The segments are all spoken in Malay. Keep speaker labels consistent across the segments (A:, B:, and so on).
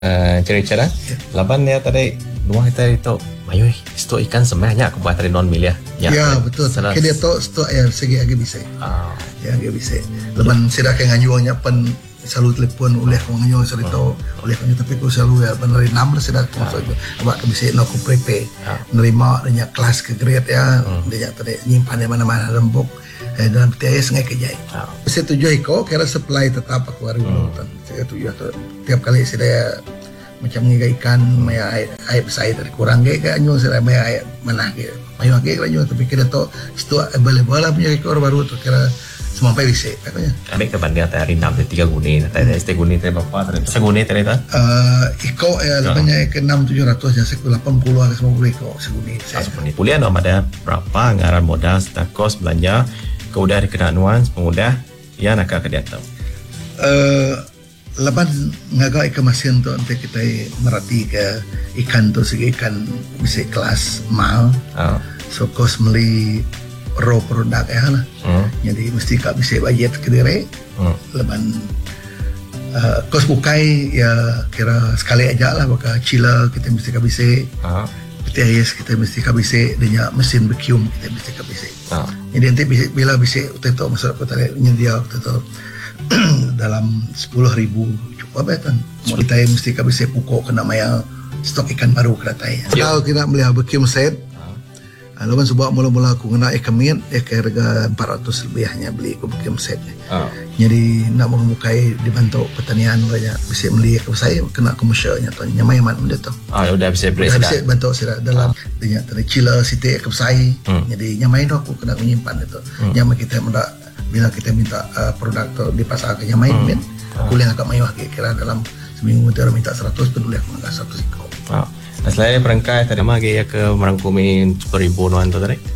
A: Cara-cara laban ya tadi rumah kita itu mayu stok ikan sebenarnya aku buat tadi non milia
B: ya betul ke dia tu stok ya segi agi bisa ya agi bisa laban sida ke nganyunya pen selalu telepon oleh nganyunya serito oleh nganyunya tapi ku selalu ya benar 6 sida masuk abak ke bisa no ku prepe nerima nya kelas ke grade ya dia tadi nyimpan di mana-mana lembuk dalam PTS sengai kejai. Saya tujuh iko kira supply tetap aku hari hutan. Saya tujuh tiap kali saya macam ngiga ikan maya air besar dari kurang gaya nyu saya maya air mana gaya mayu gaya nyu tapi kira tu stok available lah punya ekor baru tu kira semua pay bisa katanya.
A: Kami ke banding tadi 6 3 guni, tadi ST guni tadi berapa tadi? Seguni tadi tu?
B: Iko ya lebihnya ke 6-700 ya sekitar 80 ke 90 iko seguni.
A: Seguni. Kuliah no ada berapa anggaran modal serta kos belanja kemudian dikena nuans pengudah ya nak ke dia tahu.
B: Laban ngaga ikan masin tu nanti kita merhati ke ikan tu segi ikan bisa kelas mahal. So kos beli raw produk ya lah. Jadi mesti kak bisa budget ke diri. Laban kos bukai ya kira sekali aja lah baka chiller kita mesti kak bisa. PTIS kita mesti kabise dengan mesin vacuum kita mesti kabise. Jadi nanti bila bisa itu masuk kota nyedia itu dalam 10,000 cukup betul. Kita mesti kabise pukul kena maya stok ikan baru keratai. Kalau kita beli vacuum set, lawan sebab mula-mula aku kena ikan minyak harga 400 lebihnya beli vacuum set. Jadi nak mengukai dibantu pertanian banyak bisa beli ke saya kena komersialnya tu nyamai man benda tu.
A: Udah bisa beli
B: sudah. Bisa bantu sudah dalam dengan tadi chiller siti ke saya. Jadi nyamai tu aku kena menyimpan itu. Nyamai kita mendak bila kita minta produk tu di pasar ke nyamai ben kuliah agak mewah kira dalam seminggu kita minta 100 peduli aku enggak 100 iko.
A: Nah, selain perangkai tadi mah ke merangkumi 10,000 nuan tu tadi.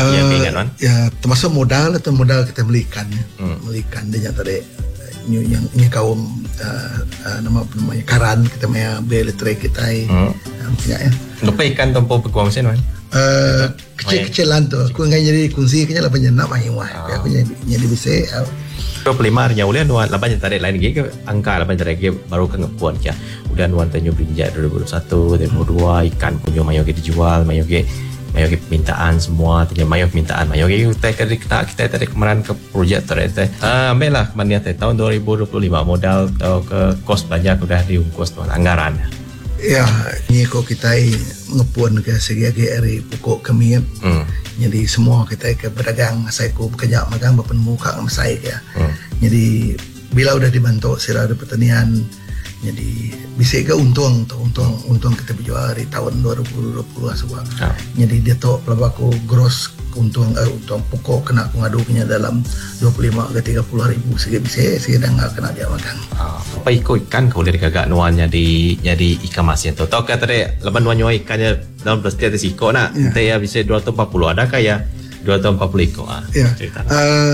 B: Ya termasuk modal atau modal kita belikan dia tadi yang kaum namanya karan kita punya beli kita punya ya
A: lupa ikan tempoh pekuang mesin
B: kecil-kecilan tu aku nggak jadi kunci kayaknya lah banyak nak main wah aku jadi bisa
A: 25 harinya ulian nuan laban tadi lain lagi ke angka laban tadi baru ke ngepuan ya udah nuan tanyo berinjak 2021 2022 ikan punya mayo dijual mayo permintaan semua tanya mayo permintaan mayo kita tadi kemarin ke projek tadi ambillah kemarin tahun 2025 modal atau ke kos banyak udah diungkus tuan anggaran
B: ya ni kok kita ngepuan ke segi hari pokok kami jadi semua kita ke berdagang saya ku bekerja magang berpenemukan sama saya ya jadi bila udah dibantu sira ada pertanian jadi bisa ke untung kita berjual di tahun 2020 sebab jadi dia tahu kalau aku gross untung pokok kena aku ngadu punya dalam 25 ke 30,000 segi dah nggak kena dia makan
A: apa ikan kau dari kagak nuannya jadi ikan masin tu tahu kata dia leban nuannya ikannya dalam plastik ada siko nak ya bisa 240 ada kaya 240 iko cerita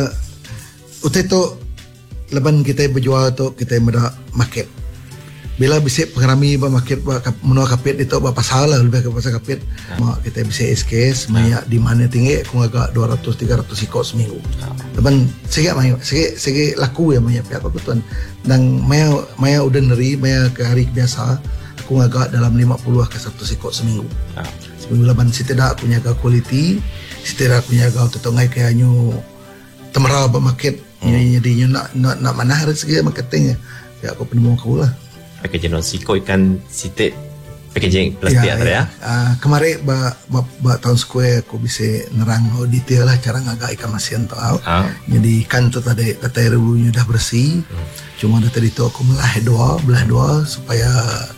B: utai tu leban kita berjual tu kita meda market bila bisa pengrami market menua kapit itu apa salah lebih ke pasar kapit mak kita bisa SKS banyak di mana tinggi aku agak 200-300 ikut seminggu leban segi laku ya banyak pihak aku tuan dan maya ordinary maya ke hari biasa aku agak dalam 50 ke 100 ikut seminggu leban setidak aku jaga quality setidak aku jaga tetongai kayak nyu temerau market jadi nak mana harus segi marketing ya aku penemu kau lah
A: packaging non siko ikan sitik packaging plastik ya.
B: Kemarin tahun square aku bisa nerang detail lah cara ngagak ikan masin tu. Jadi ikan tu tadi kata rebunya dah bersih. Cuma tadi tu aku belah dua supaya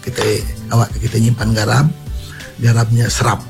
B: kita nyimpan garamnya serap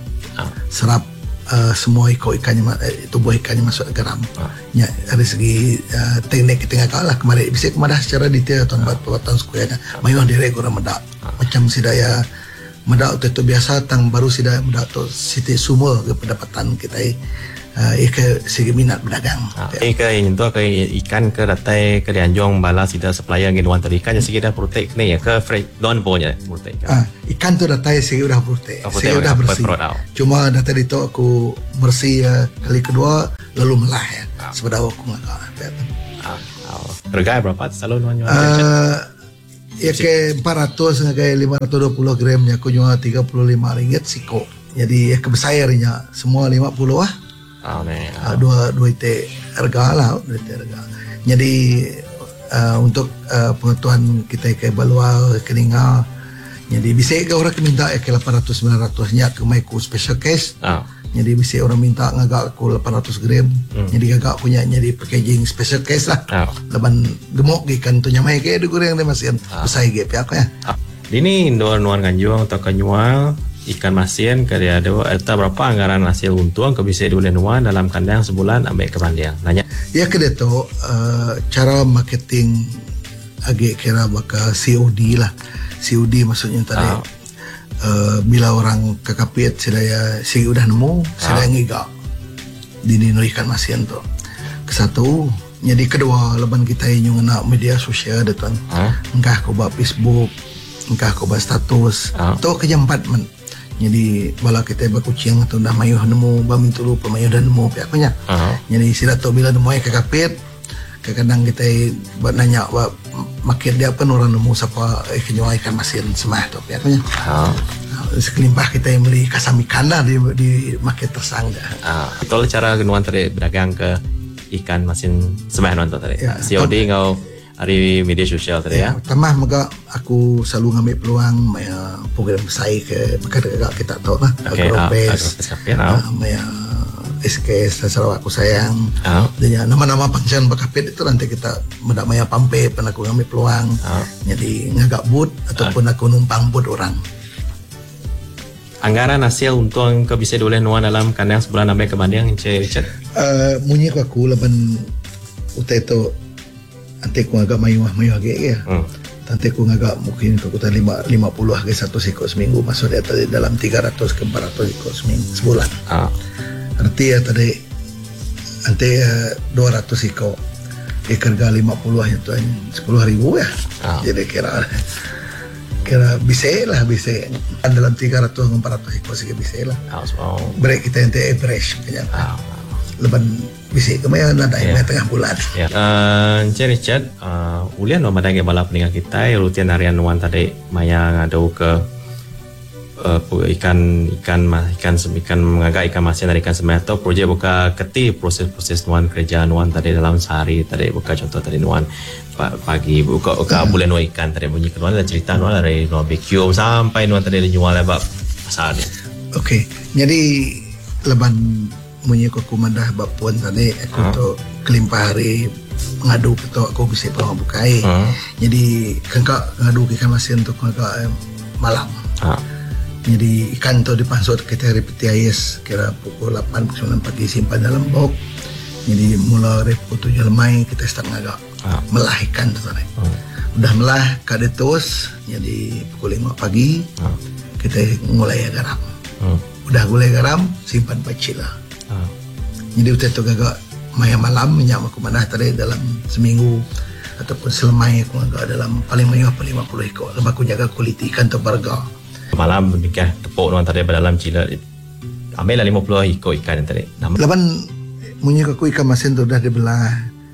B: semua ikannya tubuh ikannya masuk ke garam. Ya dari segi teknik kita ngagak lah kemarin bisa kemarin secara detail tahun square mayu direk orang medak macam sidaya medak itu biasa tang baru sidaya medak tu siti semua ke pendapatan kita ke segi minat berdagang.
A: Yang tu ke ikan ke datai ke dianjong bala sida supplier ngi luan tadi ikan segi dah protek ni ya ke fresh don punya protek.
B: Ikan tu datai segi udah protek. Segi udah bersih. Cuma datai itu aku bersih kali kedua lalu melah ya. Sebenarnya aku enggak.
A: Harga berapa? Selalu nuan
B: Ya ke 400 ngagai 520 gram nya aku jual 35 ringgit siko. Jadi kebesarnya semua 50 lah. Dua ite harga lah, Jadi untuk pengetahuan kita ke Balua ke Ningal. Jadi bisa ke orang minta ke 800-900 nya ke mai ku special case. Jadi bisa orang minta ngagak aku 800 gram. Jadi ngagak punya jadi packaging special case lah. Laban gemuk ikan tu nyamai ke digoreng dia masih besar ge pihak ya.
A: Ini nuan kanjuang atau kanyual ikan masin kaya ada eta berapa anggaran hasil untung ke bisa dulu nuan dalam kandang sebulan ambek ke Bandiang. Nanya.
B: Ya ke deto cara marketing agak kira bakal COD lah. COD maksudnya tadi. Bila orang kekapit sedaya si udah nemu sedaya ngiga di nino ikan masin tu kesatu. Jadi kedua leban kita yang nak media sosial detan engkah ko ba Facebook engkah ko ba status tu kejampat man. Jadi bala kita berkucing atau dah mayuh nemu ba mintulu pemayuh dah nemu pihaknya. Jadi sila tu bila nemu kekapit kadang kita buat nanya makin dia pun orang nemu siapa kenyuai ikan masin semah tu pihaknya. Sekelimpah kita yang beli kasam ikan lah di market tersangga.
A: Betul cara nuan tadi berdagang ke ikan masin semah nuan tadi. Ya, COD ngau hari media sosial tadi ya.
B: Tamah maka aku selalu ngambil peluang program saya ke maka kita tahu lah. Agropes, SKS Sarawak aku sayang. Dan nama-nama pangsian bakapit itu nanti kita mendak maya pampe pernah aku ngambil peluang. Jadi ngagak boot ataupun aku numpang boot orang.
A: Anggaran hasil untung ke bisa boleh nuan dalam kandang sebulan sampai ke Bandiang Encik Richard.
B: Munyi aku leban utai tu nanti aku agak mayuah lagi ya. Nanti aku agak mungkin aku tadi 50 lagi satu sikok seminggu masuk dia tadi dalam 300 ke 400 sikok seminggu sebulan. Arti ya tadi nanti 200 sikok harga 50 ya tu 10,000 ya. Jadi kira bisa lah bisa dalam 300 ke 400 sikok sih bisa lah. Break kita nanti average kenyataan. Leban bisa kemayan ada yang tengah bulan.
A: Encik Richard, ulian no madang balap peninggal kita rutin harian nuan tadi maya ngadu ke ikan mengagak ikan masin dari ikan semai atau projek buka keti proses nuan kerja nuan tadi dalam sehari tadi buka contoh tadi nuan pagi buka bulan nuan ikan tadi bunyi nuan ada cerita nuan dari nuan barbecue sampai nuan tadi dijual lebat pasar ni.
B: Okey, jadi leban bunyi aku mandah bapuan tadi aku tu kelimpah hari ngadu tu aku bisa peluang bukai. Jadi kengkak ngadu ikan masin tu kengkak malam. Jadi ikan tu dipansut kita repeti ais kira pukul 8-9 pagi simpan dalam bok. Jadi mula reput 7 lemai kita start ngagak melah ikan tu tadi. Udah melah kada terus jadi pukul 5 pagi kita mulai garam. Udah gulai garam simpan pacila. Jadi utai tu gagak maya malam minyak aku manah tadi dalam seminggu ataupun selemai aku agak dalam paling banyak 50 ekor. Sebab aku jaga kualiti ikan tu berharga.
A: Malam nikah tepuk nuan tadi dalam cila ambil lah 50 ekor ikan tadi.
B: Laban munyi aku ikan masin tu dah dibelah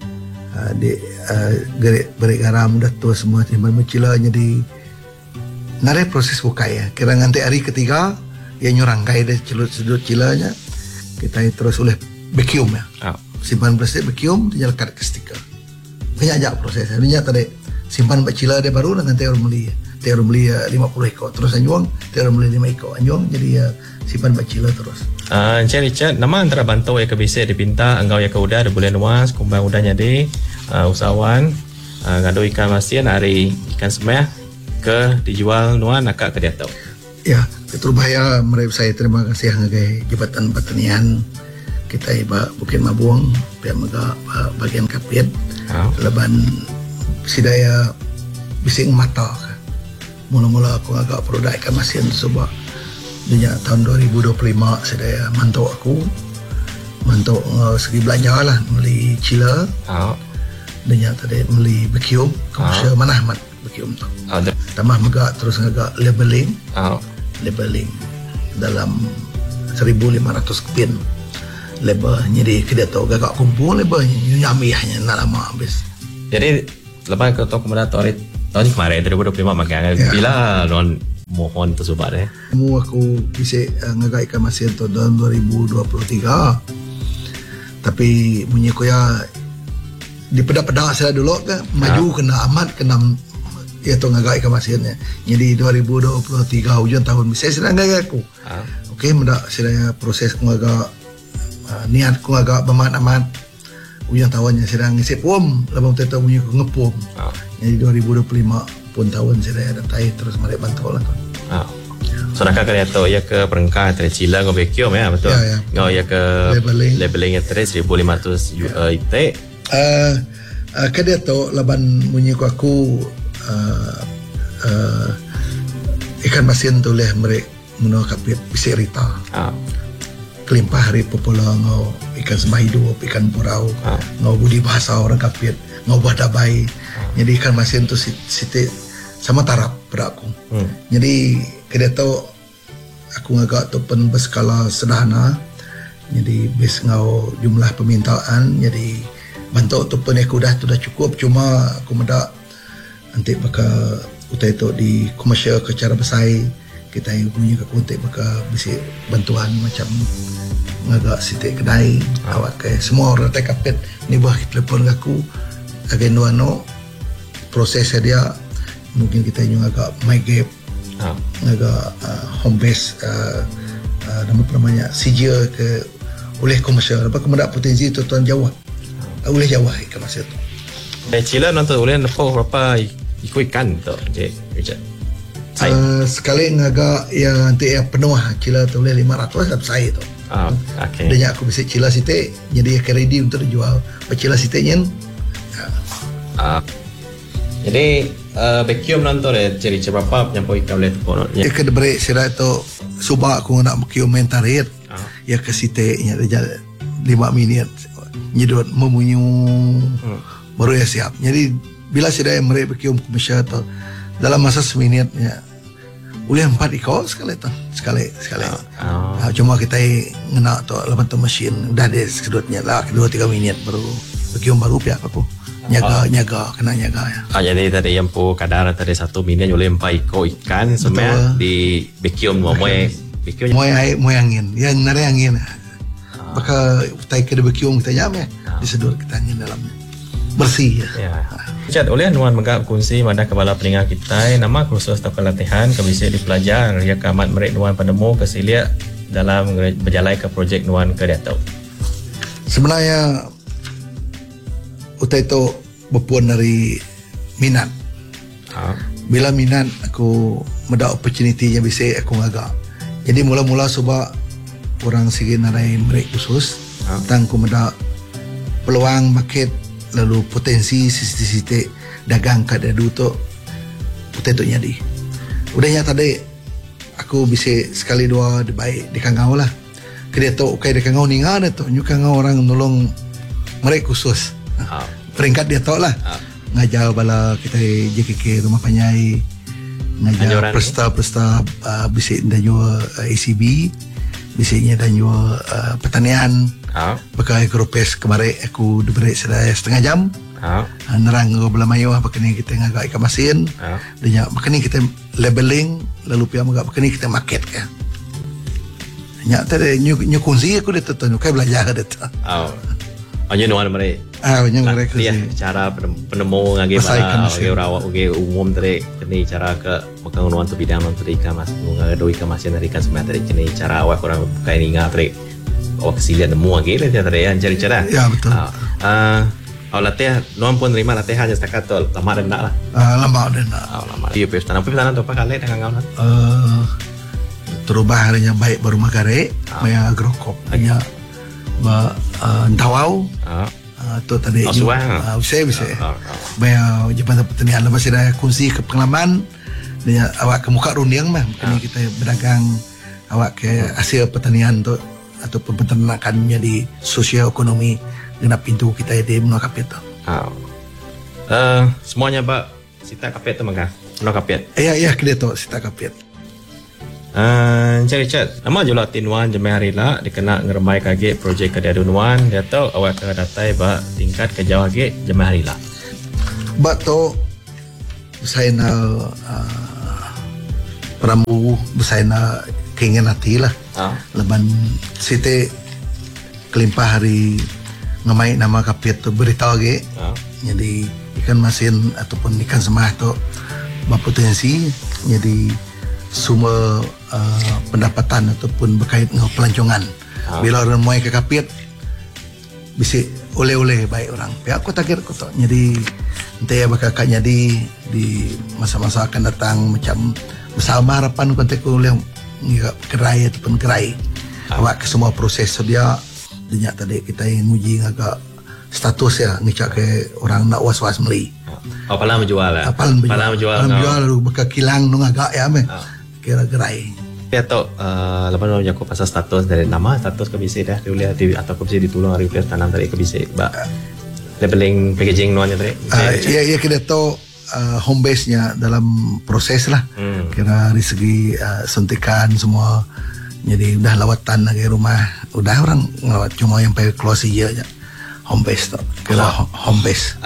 B: gerik garam dah tu semua timban mencila jadi nare proses buka ya. Kira nanti hari ketiga yang nyurangkai dah sudut cilanya kita terus oleh vacuum ya. Simpan plastik vacuum dijalakan ke stiker. Banyak aja prosesnya. Ini tadi simpan bacila dia baru nanti orang beli. Dia orang beli 50 ekor terus anjuang, dia orang beli 5 ekor anjuang jadi simpan bacila terus.
A: Encik Richard, nama antara bantau yang kebisa dipinta engkau yang keudah ada bulan luas kumbang udah jadi usahawan ngadu ikan masin hari ikan semah ke dijual nuan nakak ke dia tahu.
B: Ya, itu bahaya mereka saya terima kasih ngagai Jabatan Pertanian kita iba Bukit Mabuang pihak mega bagian kapit leban sidaya bising mata. Mula-mula aku agak produk ikan masin sebab dia tahun 2025 sidaya mantu aku segi belanja lah beli cila dia tadi beli vacuum komersial mana mat vacuum tu tambah mega terus agak labeling dalam 1,500 pin label jadi kita tahu gagak kumpul label nyamiahnya nak lama habis
A: jadi lepas ke toko kemudian tahun kemarin 2025 makan bila non mohon tersubat
B: Mu aku bisa ngagai ikan masin tu tahun 2023. Tapi punya kuya di pedak-pedak saya dulu kan maju kena amat kena ya tu ngagai ikan masinnya. Jadi 2023 hujung tahun bisa sedang ngagai aku. Okey, mendak saya proses ngagai niat ku agak bermanfaat. Ujung tahunnya sedang ngisi pom, lepas tu punya ku ngepom. Jadi 2025 pun tahun saya datai terus mari bantu lah kan.
A: So nak kaya tu ya ke perengkah tercila ngobekium ya betul.
B: Ya.
A: Ngau ya ke labeling terus 1500 itek.
B: Kada tu laban bunyi ku aku ikan masin tu leh mereka menolak kapit bisa rita. Kelimpah hari popular ngau ikan sembah hidup, ikan purau, ngau budi bahasa orang kapit, ngau badabai. Jadi ikan masin tu siti sama tarap pada aku. Jadi kada tahu aku agak tu pun berskala sederhana. Jadi bes ngau jumlah permintaan, jadi bantu tu pun aku dah cukup. Cuma aku mendak nanti bakal utai tu di komersial ke cara bersaing. Kita yang punya kekuntik maka bisa bantuan macam ngagak sitik kedai awak ke semua orang tak kapit ni bah telefon aku agen no proses dia mungkin kita yang agak my gap ngagak home base namanya CJ ke oleh komersial apa kemudian potensi tuan Jawa oleh Jawa ke masa tu
A: Cila nonton oleh berapa ikan tu Richard
B: sekali ngagak yang nanti yang penuh cila tu boleh 500 saya tu.
A: Okay.
B: Dan aku bisa cila sitik jadi akan ready untuk dijual. Cila sitiknya.
A: Jadi vacuum nonton ciri berapa penyampau ikan boleh tu.
B: Ya ke diberi sira tu subak aku nak vacuum mentarit. Ya ke sitiknya dia 5 minit nyedot memunyu baru ya siap. Jadi bila sira yang mereka vacuum komersial tu dalam masa seminitnya boleh 4 ikut sekali. Cuma kita ngena tu lepas tu mesin dah ada sedutnya lah 2-3 minit baru vacuum baru pihak aku nyaga kena nyaga ya.
A: Jadi tadi yang pu kadar tadi 1 minit boleh 4 ikut ikan semua di vacuum moy
B: angin yang nari angin maka tai ke vacuum kita nyam ya disedut kita angin dalamnya bersih ya.
A: Richard, oleh Nuan Megap kongsi pada kepala peninggal kita nama kursus atau pelatihan ke bisa dipelajar ya ke amat merek Nuan penemu kesilia dalam berjalan ke projek Nuan ke Dato.
B: Sebenarnya utai itu berpuan dari minat. Bila minat aku mendapat opportunity yang bisa aku ngagak. Jadi mula-mula sebab orang segi narai merek khusus tentang aku mendapat peluang market lalu potensi sisi-sisi dagang kat dadu tu utai tu nyadi. Udahnya tadi aku bisa sekali dua baik di Kangau lah. Kedua tu okay di Kangau ni ngah tu nyukang orang nolong mereka khusus. Peringkat dia tu lah. Ngajar bala kita JKK rumah panyai ngajar pesta bisa dah jual ACB bisanya dah jual pertanian. Pakai grupes kemarin aku diberi setengah jam. Nerang ke belah mayu apa kini kita ngagak ikan masin. Dan apa kini kita labeling lalu pihak ngagak apa kini kita market ke. Nyak tadi nyu kunci aku dia tu kai belajar dia tu.
A: Anyo nuan mereka.
B: Mereka
A: dia cara penemu ngage bala rawak umum tadi kini cara ke makang nuan tu bidang nuan tu ikan mas ngagak do ikan masin dari ikan sebenarnya tadi kini cara awak orang kai ni ngatre awak kesilian nemu lagi lah tadi yang cari cara.
B: Ya betul.
A: Latihan, Nuan pun terima latihan je setakat tu lama dan nak lah.
B: Lama dan nak.
A: Lama. Dia pergi tanam tu apa kali dengan kawan?
B: Terubah harinya baik baru makare, maya agrokop, hanya entawau. Tu tadi. Bisa. Maya jabatan pertanian lepas ada kunci ke pengalaman, dia awak ke muka rundiang mah, kini kita berdagang awak ke hasil pertanian tu. Atau peternakannya di sosioekonomi dengan pintu kita di Menua Kapit tu.
A: Semuanya Pak Sita Kapit tu maka Menua Kapit.
B: Ya kena tu Sita Kapit.
A: Cari Richard, nama jual Tinuan Jemaah Harila dikena ngeremai kage projek kedua Nuan dia tahu awak ke datai ba tingkat ke jauh kage Jemaah Harila.
B: Bak tu saya na Pramu saya na keinginan hati lah. Leban site kelimpah hari ngamai nama kapit tu beritahu ge. Jadi ikan masin ataupun ikan semah tu berpotensi. Jadi semua pendapatan ataupun berkait dengan pelancongan. Bila orang muai ke kapit bisa oleh-oleh baik orang. Pihak aku takir aku tu. Jadi nanti ya bakal jadi di masa-masa akan datang macam bersama harapan kontak oleh kerai ataupun kerai. Awak ke semua proses sedia. Dinyak tadi kita yang uji agak status ya ngicak ke orang nak was-was beli.
A: Apalah menjual lah.
B: Apalah menjual lalu bakal kilang nung agak ya me. Kira gerai.
A: Atau lepas tu aku pasal status dari nama status ke bisa dah boleh atau ke bisa ditolong hari udah tanam tadi ke bisa ba labeling packaging nuannya tadi.
B: Ya kita tahu home base nya dalam proses lah. Kira dari segi suntikan semua. Jadi udah lawatan lagi rumah, udah orang ngelawat cuma yang pakai close aja home base tu, kira home base.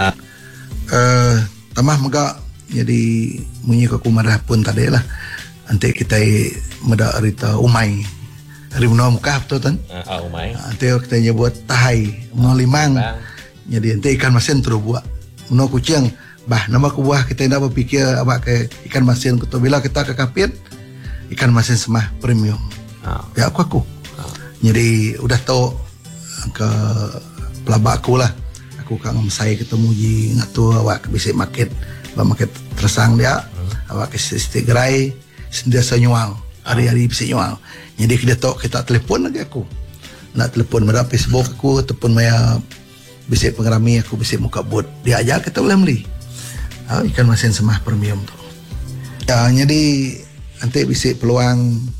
B: Tambah mega jadi munyi ke kumarah pun tadi lah. Nanti kita meda arita umai, hari menua muka tu kan?
A: Umai.
B: Nanti kita nyebut tahai, menua limang. Jadi nanti ikan masin terus buat, menua kucing. Bah nama ku buah kita tidak berfikir abak ke ikan masin kutu bila kita ke kapit ikan masin semah premium. Ya aku jadi udah tahu ke pelabak aku lah aku kang saya ketemu ji ngatu awak bisa market tersang dia awak ke sistem gerai sentiasa nyual hari-hari bisa nyual jadi kita tahu kita telefon lagi aku nak telefon pada Facebook aku ataupun maya bisa pengerami aku bisa muka bot dia aja kita boleh beli ikan masin semah premium tu ya jadi nanti bisa peluang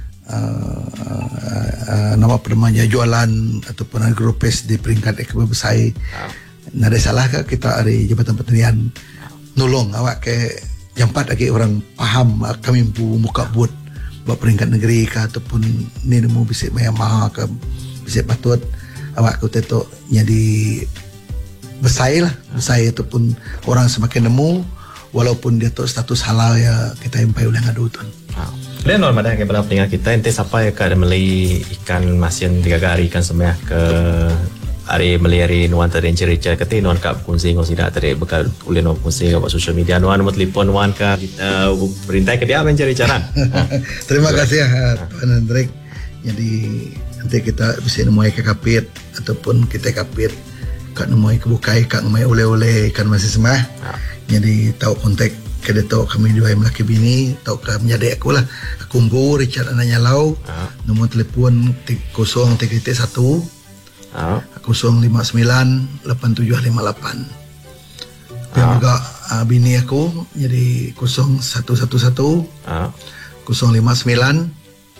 B: nama permanya jualan ataupun agropes di peringkat ekonomi besar. Nah, ada salah ke kita dari Jabatan Pertanian nolong awak ke jampat lagi orang paham kami muka buat peringkat negeri ke ataupun ni nemu bisa maya ke bisa patut awak ku teto jadi besar lah besar ataupun orang semakin nemu walaupun dia tu status halal ya kita impai oleh ngadu tuan.
A: Lain normal dah kepada pendengar kita ente sampai ke ada meli ikan masin 3 hari ikan semah ke hari meli hari nuan tadi cerita kata nuan kap kunci ngos tidak tadi bekal oleh nuan kunci ke social media nuan nomor telefon nuan ke perintah ke dia mencari cara.
B: Terima kasih Tuan Hendrik. Jadi nanti kita bisa nemui ke kapit ataupun kita kapit kat nemui ke bukai kat nemui oleh-oleh ikan masin semah. Jadi tahu kontak kada tahu kami dua yang melaki bini tahu kami menjadi aku lah aku Mbu Richard anaknya Lau nombor telefon 0331 059 8758 dan juga bini aku jadi 0111 059 6296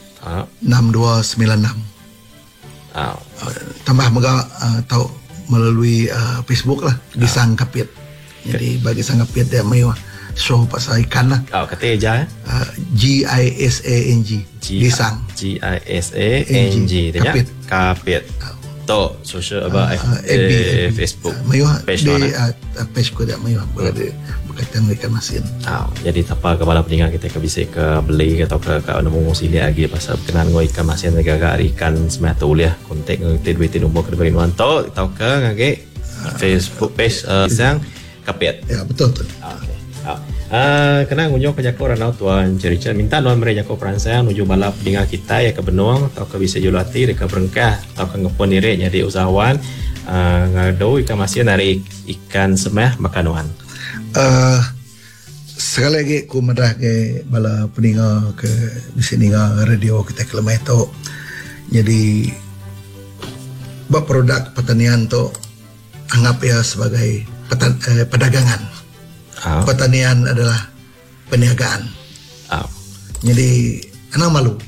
B: tambah juga tahu melalui Facebook lah Gisang Kapit jadi bagi sang kapit dia mewah show pasal ikan lah.
A: Kata aja
B: Gisang. Gisang.
A: Gisang. Kapit. To social FB Facebook.
B: Mewah page mana? Page ko dia mewah berkaitan ikan masin.
A: Jadi apa kepala pendengar kita ke bisa ke beli atau ke nemu sini lagi pasal berkenaan dengan ikan masin agak ikan semata uliah kontak ngeti duit nombor ke bagi nuan to tau ke ngage Facebook page Gisang Kapit.
B: Ya betul tu.
A: Kena ngunjung ke Jako Ranau Tuan Cerita minta nuan mereka Jako Peransang nuju balap dengan kita ya ke Benuang atau ke bisa julati ke Berengkah atau ke ngepon diri jadi usahawan ngado ikan masin dari ikan semah makanuan.
B: Sekali lagi aku merah ke bala peninga ke bisa dengar radio kita kelemah itu jadi buat produk pertanian tu anggap ya sebagai perdagangan. Pertanian adalah perniagaan. Jadi anak malu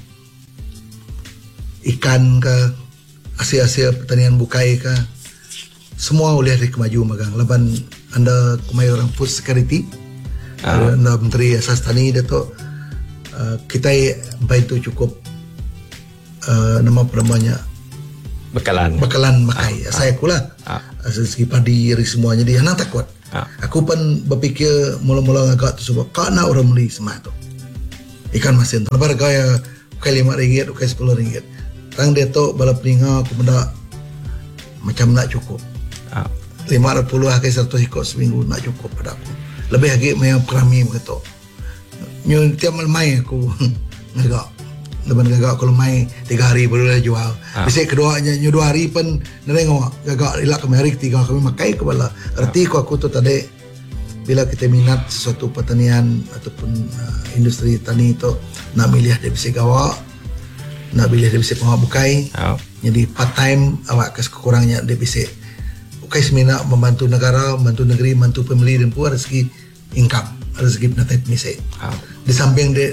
B: ikan ke hasil-hasil pertanian bukai ke semua oleh dari kemaju magang leban anda kumai orang food security anda menteri asas tani dato kita baik itu cukup nama namanya bekalan makai saya kula segi padi dari semuanya dia anak takut Aku pun berfikir mula-mula agak tu sebab nak orang beli semua tu ikan masin tu. Lepas gaya ukai RM5, ukai RM10. Tang dia tu bala peninga aku benda macam nak cukup. 50 ke 100 ekor seminggu nak cukup pada aku. Lebih lagi memang perami begitu. Nyu tiap malam aku ngagak. Lepas gagak kalau main 3 hari baru dah jual. Biasa keduanya nyu 2 hari pun nerengok gagak ilak kami hari ketiga kami makai ke bala. Arti aku tu tadi bila kita minat sesuatu pertanian ataupun industri tani itu nak milih dia bisa gawak, nak pilih dia bisa pengabukai. Jadi part time awak kekurangnya dia bisa bukai semina membantu negara, membantu negeri, membantu pembeli dan pun rezeki income, rezeki penatip misi. Di samping dia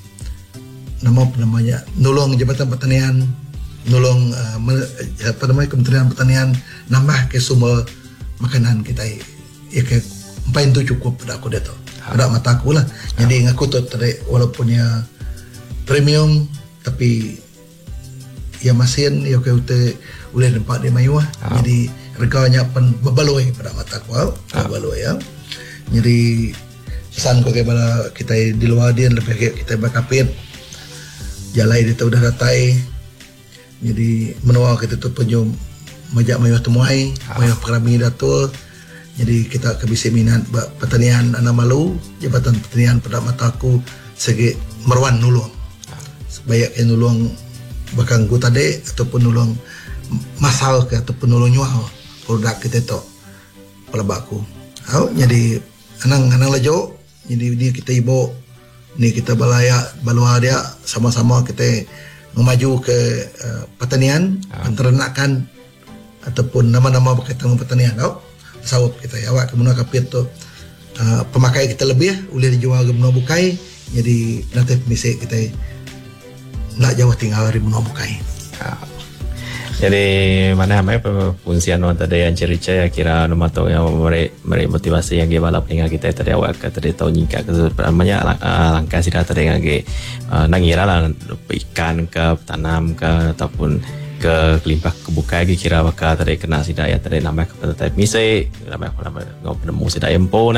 B: namanya nolong Jabatan Pertanian, nolong Kementerian Pertanian nambah ke sumber makanan kita ya ke empat itu cukup pada aku dia tu pada mata aku lah. Jadi aku tu tadi walaupun ya premium tapi ya masin ya ke boleh nampak dia mayu lah. Jadi harganya pun berbaloi pada mata aku berbaloi ya. Jadi pesan aku kepada kita di luar dia lebih kita berkapit jalai dia udah datai. Jadi menua kita tu penjum majak mayu temuai mayu perami datul. Jadi kita kebisi minat pertanian anak malu Jabatan Pertanian pada mata aku segi meruan nulung sebanyak yang nulung bahkan gua tadi ataupun nulung masal ke ataupun nulung nyual produk kita tu pada baku. Jadi anang lejo jadi dia kita ibu ni kita balaya balua dia sama-sama kita memaju ke pertanian peternakan ataupun nama-nama berkaitan dengan pertanian sawap kita ya awak kemudian kapit tu pemakai kita lebih boleh dijual ke benua bukai. Jadi nanti misi kita nak jauh tinggal dari benua bukai.
A: Jadi mana hamai fungsian orang tadi yang cerita ya kira nama tu yang meri motivasi yang dia balap dengan kita tadi awak tadi tahu nyingkat ke banyak langkah sida tadi ngage nangira lah ikan ke tanam ke ataupun ke kelimpah kebuka lagi kira bakal tadi kena sida ya tadi nama kepada type misi nama ngau penemu sida empo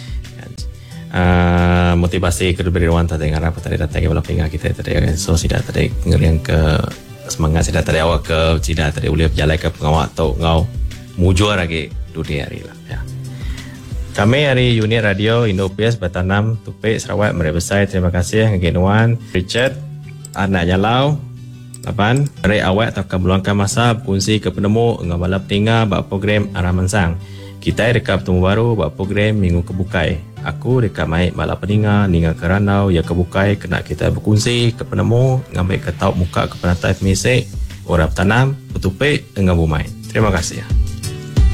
A: motivasi kedua ruang tadi ngarap tadi datang ke balap dengan kita tadi so sida tadi ngeriang ke semangat sida tadi awak ke sida tadi boleh berjalan ke pengawak atau ngau mujur lagi dunia hari lah ya. Kami dari unit radio Indo-PS Batanam Tupik Sarawak Merebesai terima kasih Ngenuan Richard anaknya Lau Lapan dari awak akan meluangkan masa fungsi ke penemu dengan balap tinggal bak program Araman Sang. Kita dekat bertemu baru bak program Minggu Kebukai. Aku dekat maik balap peninga ninga keranau ya kebukai kena kita berkongsi ke penemu ngambil ke tahu muka ke penatai mesej orang tanam bertupik dengan bumai. Terima kasih.